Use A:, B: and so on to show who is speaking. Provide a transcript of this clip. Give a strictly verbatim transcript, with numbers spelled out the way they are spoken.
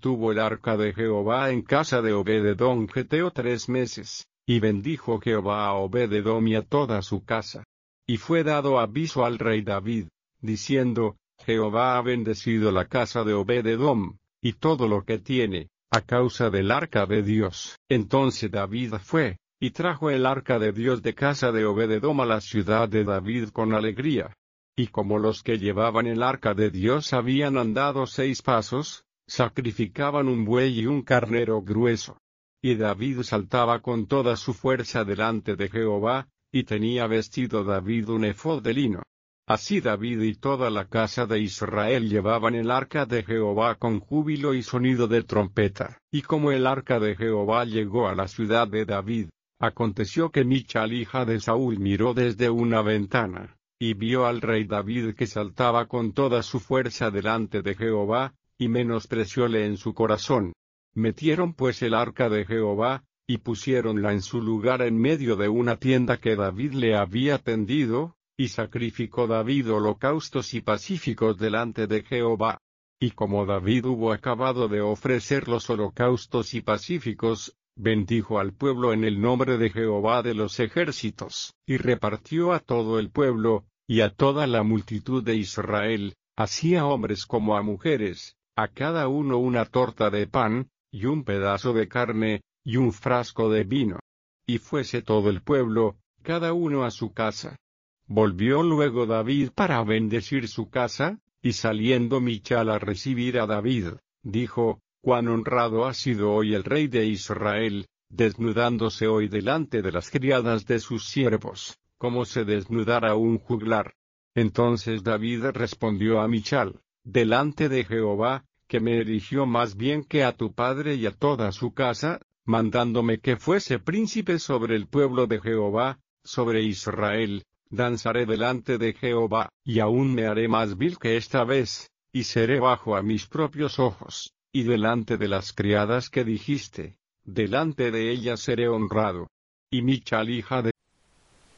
A: estuvo el arca de Jehová en casa de Obed-edom geteo tres meses, y bendijo Jehová a Obed-edom y a toda su casa. Y fue dado aviso al rey David, diciendo, Jehová ha bendecido la casa de Obed-edom, y todo lo que tiene, a causa del arca de Dios. Entonces David fue, y trajo el arca de Dios de casa de Obed-edom a la ciudad de David con alegría. Y como los que llevaban el arca de Dios habían andado seis pasos, sacrificaban un buey y un carnero grueso. Y David saltaba con toda su fuerza delante de Jehová, y tenía vestido David un efod de lino. Así David y toda la casa de Israel llevaban el arca de Jehová con júbilo y sonido de trompeta. Y como el arca de Jehová llegó a la ciudad de David, aconteció que Michal hija de Saúl miró desde una ventana, y vio al rey David que saltaba con toda su fuerza delante de Jehová, y menosprecióle en su corazón. Metieron pues el arca de Jehová, y pusiéronla en su lugar en medio de una tienda que David le había tendido, y sacrificó David holocaustos y pacíficos delante de Jehová. Y como David hubo acabado de ofrecer los holocaustos y pacíficos, bendijo al pueblo en el nombre de Jehová de los ejércitos, y repartió a todo el pueblo, y a toda la multitud de Israel, así a hombres como a mujeres, a cada uno una torta de pan, y un pedazo de carne, y un frasco de vino. Y fuese todo el pueblo, cada uno a su casa. Volvió luego David para bendecir su casa, y saliendo Michal a recibir a David, dijo, cuán honrado ha sido hoy el rey de Israel, desnudándose hoy delante de las criadas de sus siervos, como se desnudara un juglar. Entonces David respondió a Michal, delante de Jehová, que me eligió más bien que a tu padre y a toda su casa, mandándome que fuese príncipe sobre el pueblo de Jehová, sobre Israel, danzaré delante de Jehová, y aún me haré más vil que esta vez, y seré bajo a mis propios ojos, y delante de las criadas que dijiste, delante de ellas seré honrado. Y Michal hija de